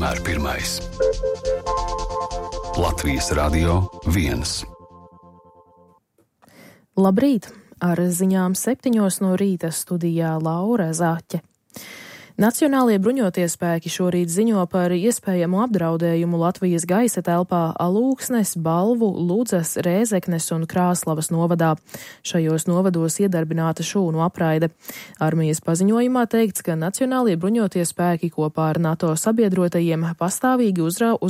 vienmēr pirmais. Latvijas Radio 1. Labrīt! Ar ziņām 7 no rīta studijā Laura Zaķe. Nacionālie bruņotie spēki šorīt ziņo par iespējamu apdraudējumu Latvijas gaisa telpā Alūksnes, Balvu, Ludzas, Rēzeknes un Krāslavas novadā. Šajos novados iedarbināta šūnu apraide. Armijas paziņojumā teikts, ka Nacionālie bruņotie spēki kopā ar NATO sabiedrotajiem pastāvīgi uzrauga